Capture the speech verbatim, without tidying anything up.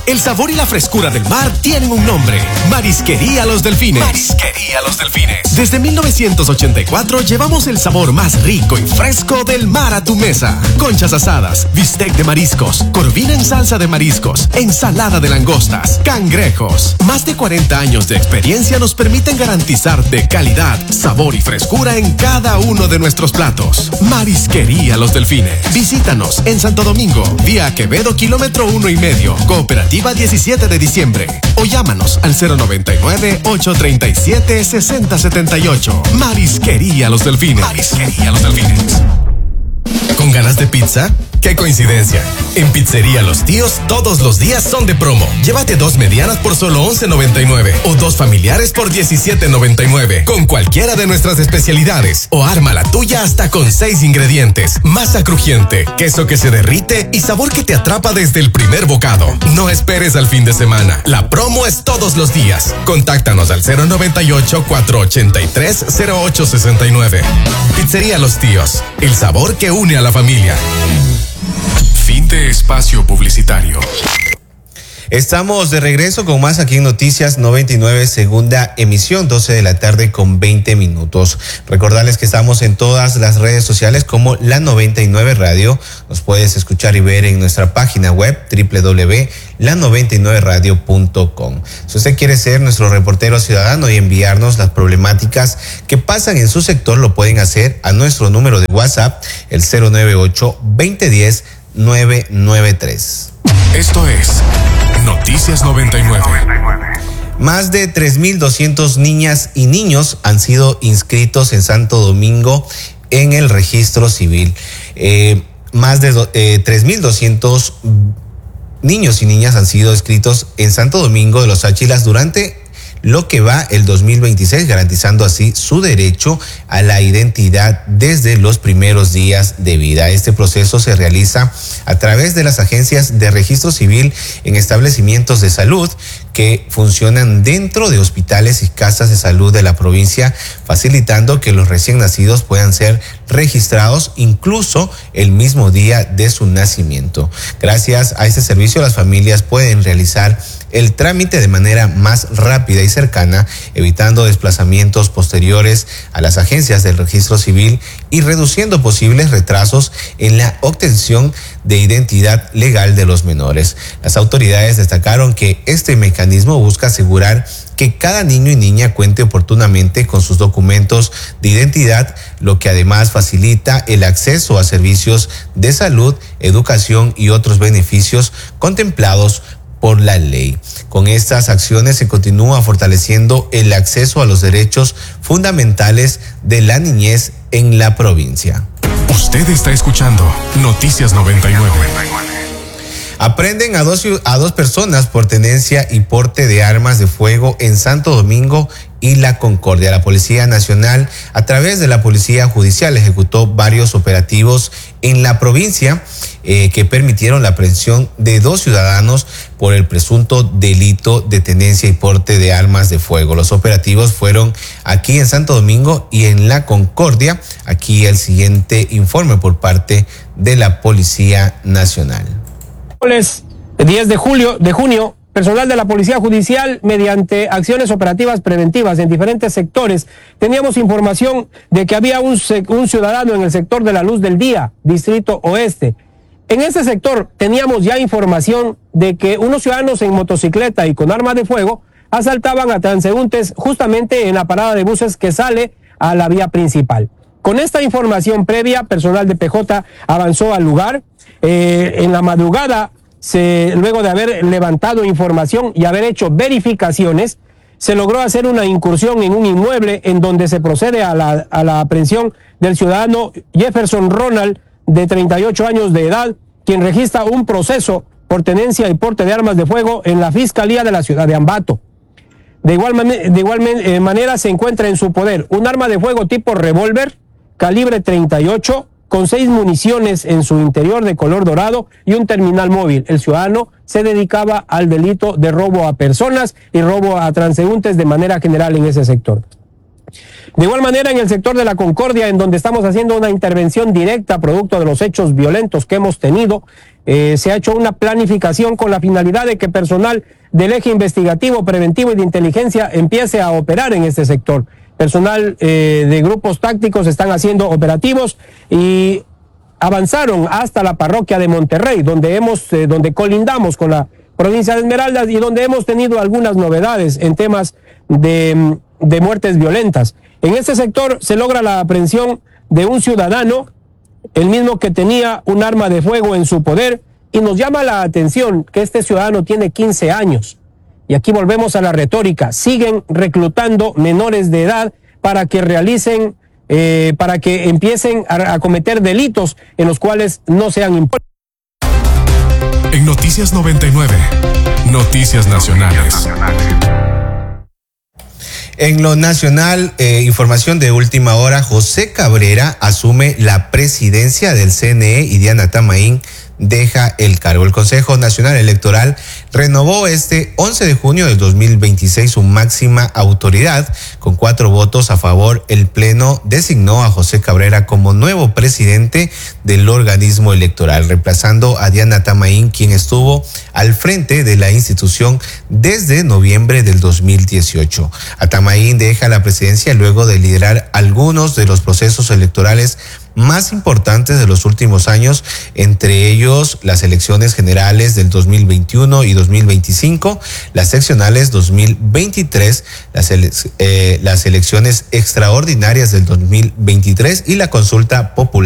El sabor y la frescura del mar tienen un nombre. Marisquería Los Delfines. Marisquería Los Delfines. Desde mil novecientos ochenta y cuatro llevamos el sabor más rico y fresco del mar a tu mesa. Conchas asadas, bistec de mariscos, corvina en salsa de mariscos, ensalada de langostas, cangrejos. Más de cuarenta años de experiencia nos permiten garantizar de calidad, sabor y frescura en cada uno de nuestros platos. Marisquería Los Delfines. Visítanos en Santo Domingo, vía Quevedo, kilómetro uno y medio, Cooperativa diecisiete de diciembre. O llámanos al cero noventa y nueve, ocho treinta y siete, sesenta setenta y ocho. Marisquería Los Delfines. Marisquería Los Delfines. ¿Con ganas de pizza? ¡Qué coincidencia! En Pizzería Los Tíos, todos los días son de promo. Llévate dos medianas por solo once noventa y nueve o dos familiares por diecisiete noventa y nueve con cualquiera de nuestras especialidades. O arma la tuya hasta con seis ingredientes. Masa crujiente, queso que se derrite y sabor que te atrapa desde el primer bocado. No esperes al fin de semana. La promo es todos los días. Contáctanos al cero noventa y ocho, cuatrocientos ochenta y tres, cero ocho sesenta y nueve. Pizzería Los Tíos, el sabor que une a la familia. Fin de espacio publicitario. Estamos de regreso con más aquí en Noticias noventa y nueve, segunda emisión, doce de la tarde con veinte minutos. Recordarles que estamos en todas las redes sociales como La noventa y nueve Radio. Nos puedes escuchar y ver en nuestra página web doble u doble u doble u punto la noventa y nueve radio punto com. Si usted quiere ser nuestro reportero ciudadano y enviarnos las problemáticas que pasan en su sector, lo pueden hacer a nuestro número de WhatsApp, el cero nueve ocho, veinte diez, nueve nueve tres. Esto es Noticias noventa y nueve. Más de tres mil doscientos niñas y niños han sido inscritos en Santo Domingo en el registro civil. Eh, más de eh, tres mil doscientos niños y niñas han sido inscritos en Santo Domingo de los Áchilas durante lo que va el dos mil veintiséis, garantizando así su derecho a la identidad desde los primeros días de vida. Este proceso se realiza a través de las agencias de registro civil en establecimientos de salud que funcionan dentro de hospitales y casas de salud de la provincia, facilitando que los recién nacidos puedan ser registrados incluso el mismo día de su nacimiento. Gracias a este servicio, las familias pueden realizar el trámite de manera más rápida y cercana, evitando desplazamientos posteriores a las agencias del registro civil y reduciendo posibles retrasos en la obtención de identidad legal de los menores. Las autoridades destacaron que este mecanismo busca asegurar que cada niño y niña cuente oportunamente con sus documentos de identidad, lo que además facilita el acceso a servicios de salud, educación y otros beneficios contemplados por la ley. Con estas acciones se continúa fortaleciendo el acceso a los derechos fundamentales de la niñez en la provincia. Usted está escuchando Noticias noventa y nueve. Aprenden a dos, a dos personas por tenencia y porte de armas de fuego en Santo Domingo y La Concordia. La Policía Nacional, a través de la Policía Judicial, ejecutó varios operativos en la provincia eh, que permitieron la aprehensión de dos ciudadanos por el presunto delito de tenencia y porte de armas de fuego. Los operativos fueron aquí en Santo Domingo y en La Concordia. Aquí el siguiente informe por parte de la Policía Nacional. diez de julio, de junio, personal de la Policía Judicial, mediante acciones operativas preventivas en diferentes sectores, teníamos información de que había un, un ciudadano en el sector de la Luz del Día, Distrito Oeste. En ese sector teníamos ya información de que unos ciudadanos en motocicleta y con armas de fuego asaltaban a transeúntes justamente en la parada de buses que sale a la vía principal. Con esta información previa, personal de P J avanzó al lugar. Eh, en la madrugada, se, luego de haber levantado información y haber hecho verificaciones, se logró hacer una incursión en un inmueble en donde se procede a la, a la aprehensión del ciudadano Jefferson Ronald, de treinta y ocho años de edad, quien registra un proceso por tenencia y porte de armas de fuego en la Fiscalía de la ciudad de Ambato. De igual, man, de igual man, eh, manera se encuentra en su poder un arma de fuego tipo revólver, calibre treinta y ocho, con seis municiones en su interior de color dorado y un terminal móvil. El ciudadano se dedicaba al delito de robo a personas y robo a transeúntes de manera general en ese sector. De igual manera, en el sector de la Concordia, en donde estamos haciendo una intervención directa producto de los hechos violentos que hemos tenido, eh, se ha hecho una planificación con la finalidad de que personal del eje investigativo, preventivo y de inteligencia empiece a operar en este sector. Personal eh, de grupos tácticos están haciendo operativos y avanzaron hasta la parroquia de Monterrey, donde hemos, eh, donde colindamos con la provincia de Esmeraldas y donde hemos tenido algunas novedades en temas de, de muertes violentas. En este sector se logra la aprehensión de un ciudadano, el mismo que tenía un arma de fuego en su poder, y nos llama la atención que este ciudadano tiene quince años. Y aquí volvemos a la retórica, siguen reclutando menores de edad para que realicen, eh, para que empiecen a, a cometer delitos en los cuales no sean impuestos. En Noticias noventa y nueve, Noticias Nacionales. En lo nacional, eh, información de última hora, José Cabrera asume la presidencia del C N E y Diana Tamaín deja el cargo. El Consejo Nacional Electoral renovó este once de junio del dos mil veintiséis su máxima autoridad. Con cuatro votos a favor, el Pleno designó a José Cabrera como nuevo presidente del organismo electoral, reemplazando a Diana Tamaín, quien estuvo al frente de la institución desde noviembre del dos mil dieciocho. A Tamaín deja la presidencia luego de liderar algunos de los procesos electorales más importantes de los últimos años, entre ellos las elecciones generales del dos mil veintiuno y dos mil veinticinco, las seccionales dos mil veintitrés, las, ele eh, las elecciones extraordinarias del dos mil veintitrés y la consulta popular.